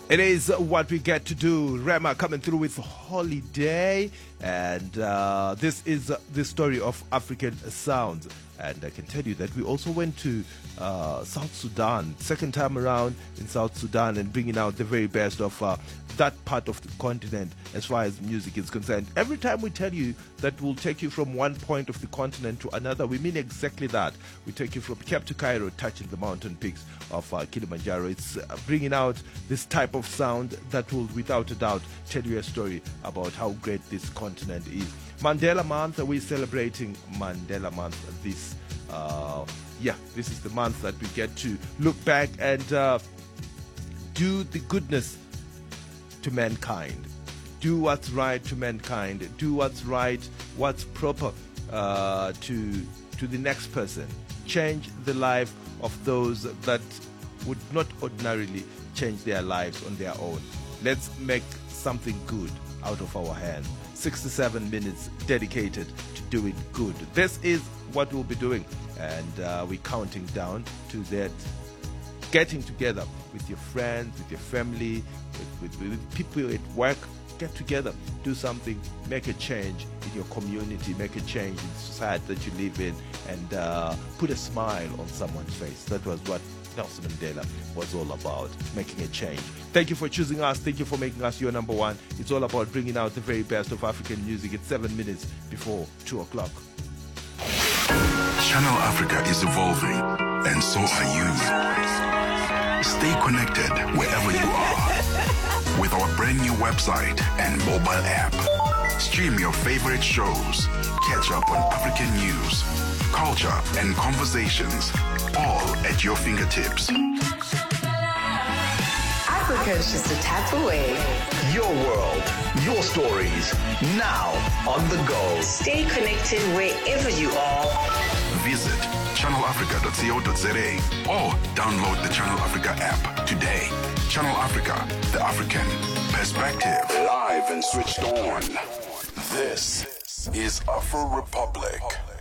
It is what we get to do. Rema coming through with Holiday, and this is the story of African sounds. And I can tell you that we also went to South Sudan, second time around in South Sudan, and bringing out the very best of that part of the continent as far as music is concerned. Every time we tell you that we'll take you from one point of the continent to another, we mean exactly that. We take you from Cape to Cairo, touching the mountain peaks of Kilimanjaro. It's bringing out this type of sound that will, without a doubt, tell you a story about how great this continent is. Mandela Month, we're celebrating Mandela Month this this is the month that we get to look back and do the goodness to mankind. Do what's right to mankind. Do what's right, what's proper to the next person. Change the life of those that would not ordinarily change their lives on their own. Let's make something good out of our hands. 67 minutes dedicated to doing good. This is what we'll be doing, and we're counting down to that. Getting together with your friends, with your family, with people at work. Get together, do something, make a change in your community, make a change in the society that you live in, and put a smile on someone's face. That was what Nelson Mandela was all about, making a change. Thank you for choosing us. Thank you for making us your number one. It's all about bringing out the very best of African music. It's 7 minutes before 2 o'clock. Channel Africa is evolving, and so are you. Stay connected wherever you are with our brand new website and mobile app. Stream your favorite shows, catch up on African news, culture, and conversations, all at your fingertips. Africa is just a tap away. Your world, your stories, now on the go. Stay connected wherever you are. Visit channelafrica.co.za or download the Channel Africa app today. Channel Africa, the African perspective. Live and switched on. This is Afro Republic.